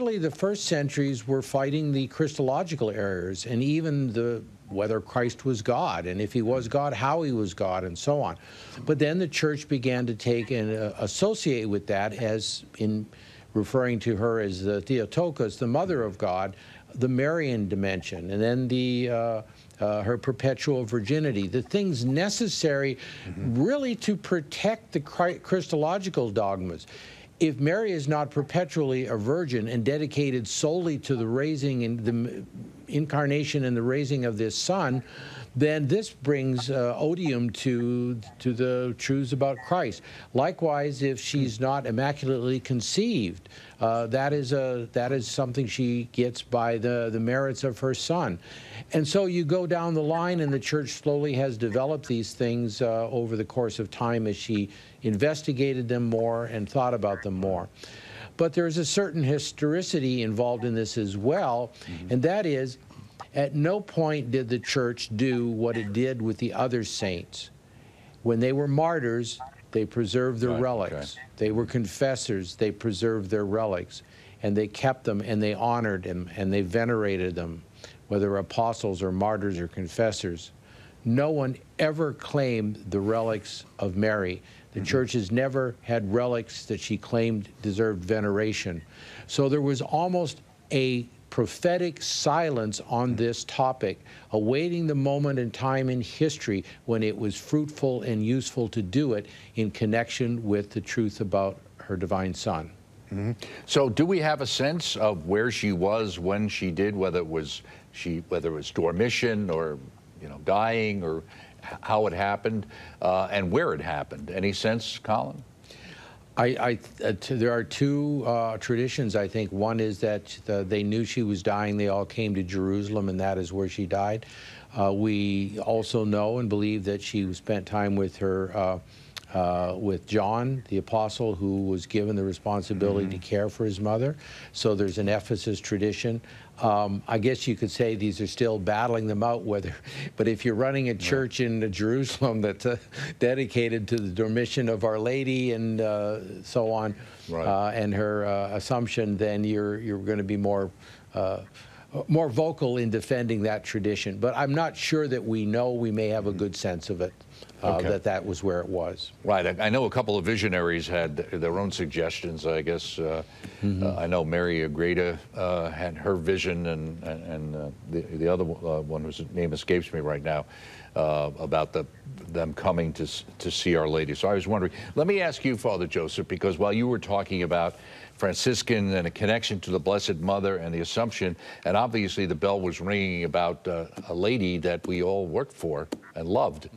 Certainly the first centuries were fighting the Christological errors, and even the whether Christ was God, and if he was God, how he was God, and so on. But then the church began to take and associate with that, as in referring to her as the Theotokos, the mother of God, the Marian dimension, and then the her perpetual virginity, the things necessary really to protect the Christological dogmas. If Mary is not perpetually a virgin and dedicated solely to the raising and the incarnation and the raising of this Son, then this brings odium to the truths about Christ. Likewise, if she's not immaculately conceived, that is something she gets by the merits of her Son. And so you go down the line, and the church slowly has developed these things over the course of time as she investigated them more and thought about them more. But there's a certain historicity involved in this as well, and that is, at no point did the church do what it did with the other saints. When they were martyrs, they preserved their relics. Okay. They were confessors, they preserved their relics, and they kept them, and they honored them, and they venerated them, whether apostles or martyrs or confessors. No one ever claimed the relics of Mary. The church has never had relics that she claimed deserved veneration. So there was almost a prophetic silence on this topic, awaiting the moment in time in history when it was fruitful and useful to do it in connection with the truth about her divine Son. So do we have a sense of where she was when she did, whether it was dormition or dying, or how it happened, and where it happened? Any sense, Colin? There are two traditions, I think. One is that they knew she was dying. They all came to Jerusalem, and that is where she died. We also know and believe that she spent time with her, with John, the apostle, who was given the responsibility to care for his mother. So there's an Ephesus tradition. I guess you could say these are still battling them out, but if you're running a church in Jerusalem that's dedicated to the Dormition of Our Lady and so on, and her Assumption, then you're going to be more vocal in defending that tradition. But I'm not sure that we know. We may have a good sense of it. That was where it was. Right. I know a couple of visionaries had their own suggestions. I guess I know Mary Agreda had her vision, and the other one whose name escapes me right now, about them coming to see Our Lady. So I was wondering, let me ask you, Father Joseph, because while you were talking about Franciscan and a connection to the Blessed Mother and the Assumption, and obviously the bell was ringing about a lady that we all worked for and loved.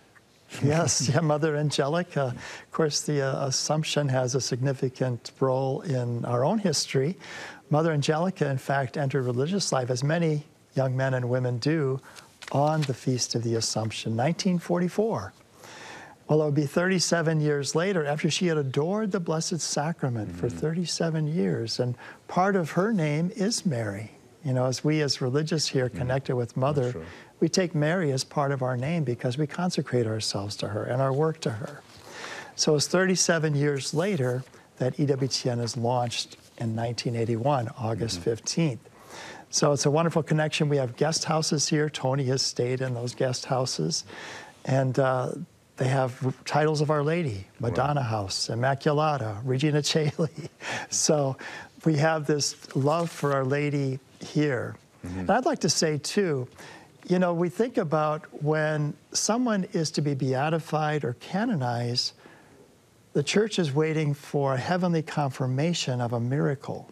Yes, yeah, Mother Angelica. Of course, the Assumption has a significant role in our own history. Mother Angelica, in fact, entered religious life, as many young men and women do, on the Feast of the Assumption, 1944. Well, it would be 37 years later, after she had adored the Blessed Sacrament for 37 years. And part of her name is Mary. You know, as we as religious here connected with Mother, we take Mary as part of our name because we consecrate ourselves to her and our work to her. So it's 37 years later that EWTN is launched in 1981, August 15th. So it's a wonderful connection. We have guest houses here. Tony has stayed in those guest houses. And they have titles of Our Lady, Madonna House, Immaculata, Regina Caeli. So we have this love for Our Lady here. And I'd like to say, too, you know, we think about when someone is to be beatified or canonized, the church is waiting for a heavenly confirmation of a miracle.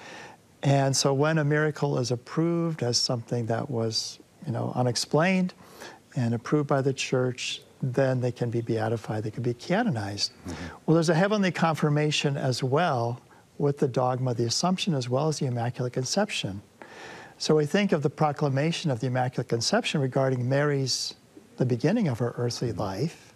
And so when a miracle is approved as something that was, you know, unexplained and approved by the church, then they can be beatified, they can be canonized. Well, there's a heavenly confirmation as well with the dogma of the Assumption as well as the Immaculate Conception. So we think of the proclamation of the Immaculate Conception regarding Mary's, the beginning of her earthly life,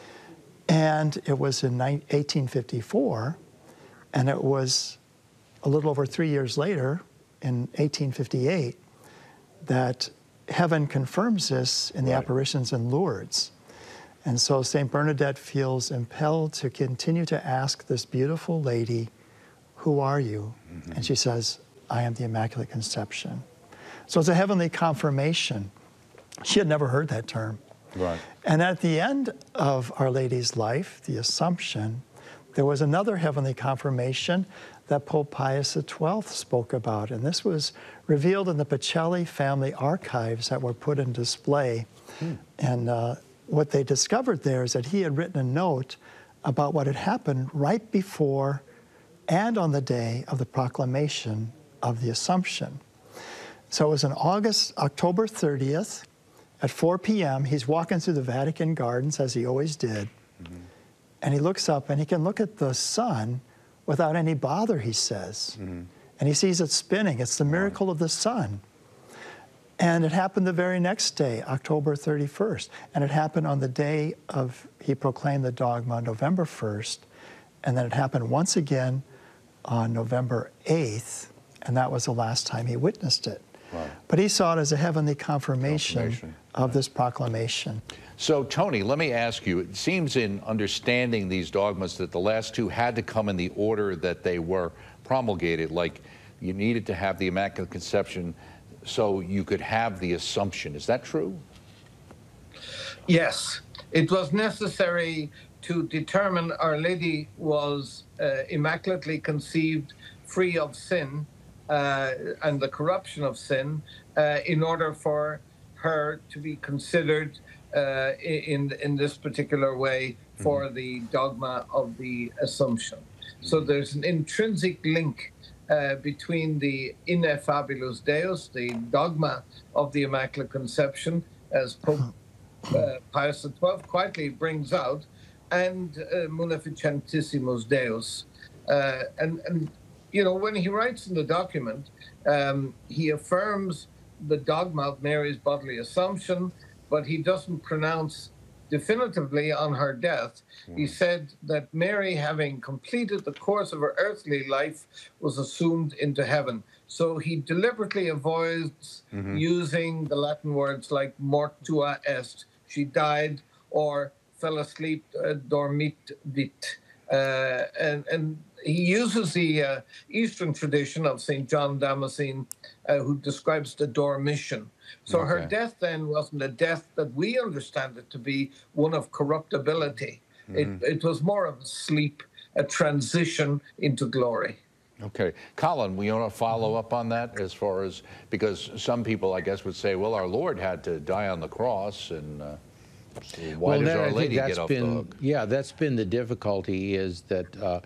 and it was in 1854, and it was a little over 3 years later, in 1858, that heaven confirms this in the apparitions in Lourdes. And so St. Bernadette feels impelled to continue to ask this beautiful lady, who are you? And she says, I am the Immaculate Conception. So it's a heavenly confirmation. She had never heard that term. Right. And at the end of Our Lady's life, the Assumption, there was another heavenly confirmation that Pope Pius XII spoke about. And this was revealed in the Pacelli family archives that were put in display. And what they discovered there is that he had written a note about what had happened right before and on the day of the proclamation of the Assumption. So it was on October 30th at 4 p.m. He's walking through the Vatican gardens, as he always did. And he looks up and he can look at the sun without any bother, he says. And he sees it spinning. It's the miracle of the sun. And it happened the very next day, October 31st. And it happened on the day of, he proclaimed the dogma, November 1st. And then it happened once again on November 8th. And that was the last time he witnessed it. Wow. But he saw it as a heavenly confirmation of this proclamation. So, Tony, let me ask you, it seems in understanding these dogmas that the last two had to come in the order that they were promulgated, like you needed to have the Immaculate Conception so you could have the Assumption. Is that true? Yes. It was necessary to determine Our Lady was immaculately conceived, free of sin, and the corruption of sin, in order for her to be considered in this particular way for the dogma of the Assumption. So there's an intrinsic link between the Ineffabilis Deus, the dogma of the Immaculate Conception, as Pope Pius XII quietly brings out, and Munificentissimus Deus. And you know, when he writes in the document, he affirms the dogma of Mary's bodily Assumption, but he doesn't pronounce definitively on her death. He said that Mary, having completed the course of her earthly life, was assumed into heaven. So he deliberately avoids using the Latin words like mortua est, she died, or fell asleep, dormit vit. And he uses the Eastern tradition of St. John Damascene, who describes the dormition. So her death then wasn't a death that we understand it to be, one of corruptibility. It was more of a sleep, a transition into glory. Okay. Colin, we want to follow up on that as far as, because some people, I guess, would say, well, our Lord had to die on the cross, and so why does Our Lady get off the hook? Yeah, that's been the difficulty, is that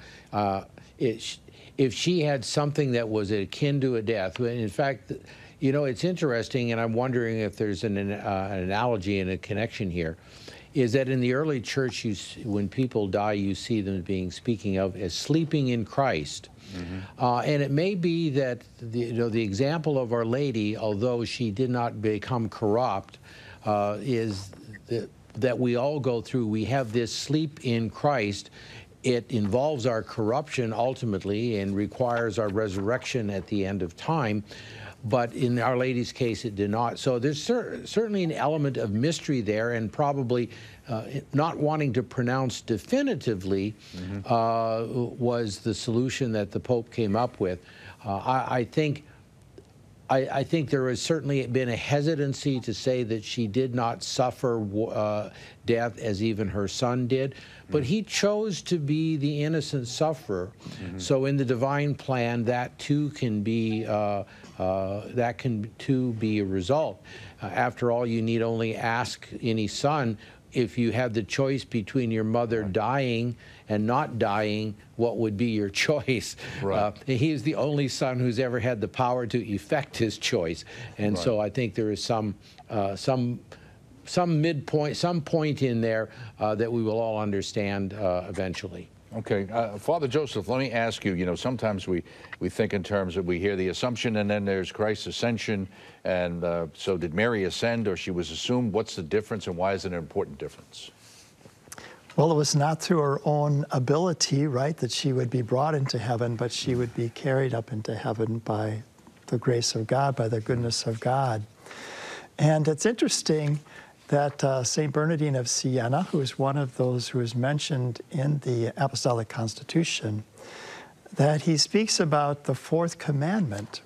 if she had something that was akin to a death, in fact, you know, it's interesting, and I'm wondering if there's an analogy and a connection here, is that in the early church, when people die, you see them speaking of as sleeping in Christ. And it may be that the example of Our Lady, although she did not become corrupt, is that we all go through. We have this sleep in Christ. It involves our corruption ultimately and requires our resurrection at the end of time. But in Our Lady's case, it did not. So there's certainly an element of mystery there, and probably not wanting to pronounce definitively was the solution that the Pope came up with. I think there has certainly been a hesitancy to say that she did not suffer death as even her son did, but he chose to be the innocent sufferer. So in the divine plan, that too can be a result. After all, you need only ask any son, if you had the choice between your mother dying and not dying, what would be your choice? Right. He is the only son who's ever had the power to effect his choice. And so I think there is some midpoint, some point in there that we will all understand eventually. Okay. Father Joseph, let me ask you, you know, sometimes we think in terms of, we hear the Assumption and then there's Christ's ascension. And so did Mary ascend, or she was assumed? What's the difference, and why is it an important difference? Well, it was not through her own ability, right, that she would be brought into heaven, but she would be carried up into heaven by the grace of God, by the goodness of God. And it's interesting that St. Bernardine of Siena, who is one of those who is mentioned in the Apostolic Constitution, that he speaks about the fourth commandment,